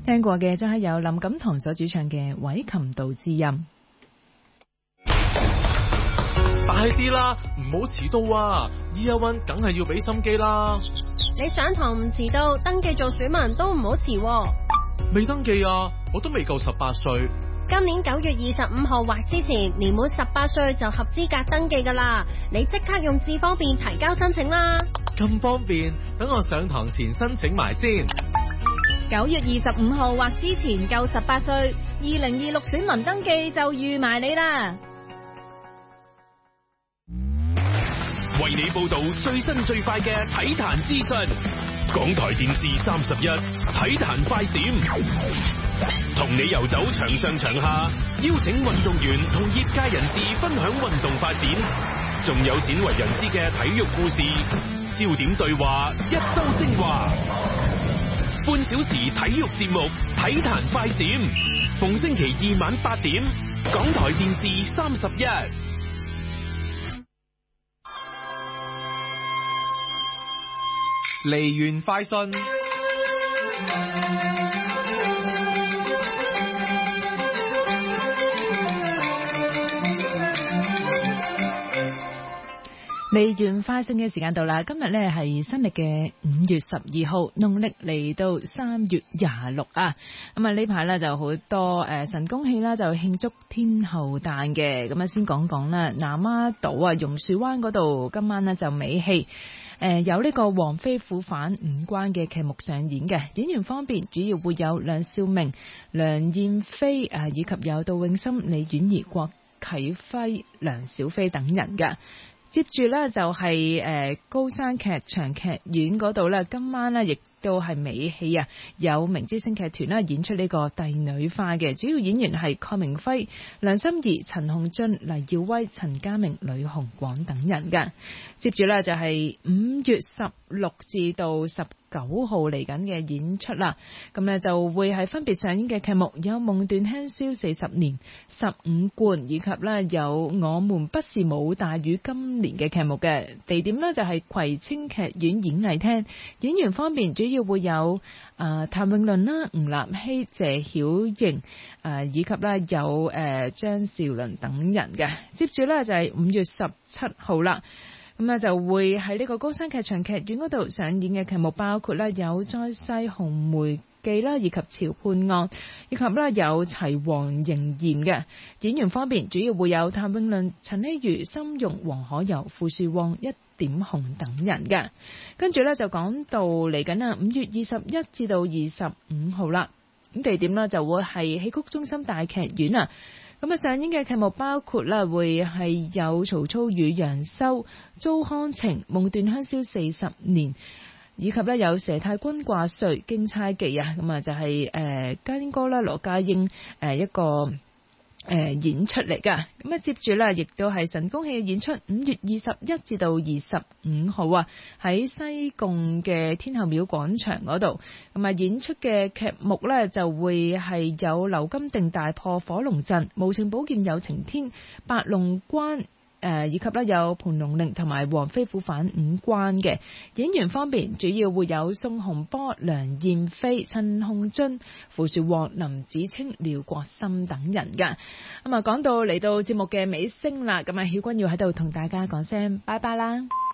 聽過嘅就係由林錦棠所主唱嘅《偉琴道之音》。 快啲啦，唔好遲到啊 ！Year One 梗係要俾心機啦。 你上堂唔遲到，登記做選民都唔好遲喎。 未登記啊，我都未夠18歲。 今年9月25號或之前，年滿18歲就合資格登記噶啦。你即刻用智方便提交申請啦。 咁方便，等我上堂前申請埋先。 9月25號或之前夠18歲，2026選民登記就預埋你啦。 為你報道最新最快嘅體壇資訊，港台電視31體壇快閃，同你遊走場上場下，邀請運動員同業界人士分享運動發展，仲有鮮為人知嘅體育故事，焦點對話，一周精華，半小時體育節目體壇快閃，逢星期2晚8點，港台電視31。 梨園快訊。 梨園快訊嘅時間到啦，今日呢係新曆嘅5月12號，農曆嚟到3月26啊。咁啊呢排呢就好多神功戲啦，就慶祝天后誕嘅。咁啊先講講啦，南丫島啊榕樹灣嗰度今晚呢就尾戲。有呢個黃飛虎反五關嘅劇目上演嘅，演員方面主要會有梁少明、梁燕飛以及有杜永森、李婉儀、郭啟輝、梁小飛等人嘅。接住呢就係高山劇場劇院嗰度呢，今晚呢亦都係尾戲啊！有明之星劇團啦演出呢個帝女花嘅，主要演員係鄺明輝、梁心怡、陳鴻俊、黎耀威、陳家明、呂紅廣等人嘅。接住呢就係5月16至到19號嚟緊嘅演出啦。咁呢就會係分別上演嘅劇目有《夢斷香消40年》、15貫，以及呢有我們不是武大與今年嘅劇目嘅。地點呢就係葵青劇院演藝廳。演員方面主要會有譚詠麟啦、吳立希、謝曉瑩以及呢有張兆倫等人嘅。接住呢就係5月17號啦。咁呢就會喺呢個高山劇場劇院嗰度上演嘅劇目包括呢有再世紅梅記啦，以及潮判案，以及呢有齊王迎賢嘅。演員方面主要會有譚詠麟、陳希瑜、森容、黃可柔、傅樹旺、一點紅等人嘅。跟住呢就講到嚟緊啊5月21至到25號啦。咁地點呢就會係戲曲中心大劇院啊。咁啊，上演嘅劇目包括啦，會係有曹操與楊修、糟糠情、夢斷香消40年，以及咧有佘太君掛帥、京差記啊。咁啊就係家英哥啦、羅家英一個演出嚟噶。咁啊接住咧亦都係神功戲嘅演出，5月21至到25號啊，喺西貢嘅天后廟廣場嗰度。咁啊演出嘅劇目咧就會係有劉金定大破火龍陣、無情寶劍有情天、白龍關以及咧有盤龍令同埋黃飛虎反五關嘅。演員方面主要會有宋洪波、梁燕飛、陳鴻俊、傅樹旺、林子清、廖國森等人噶。咁啊講到嚟到節目嘅尾聲啦，咁啊曉君要喺度同大家講聲拜拜啦。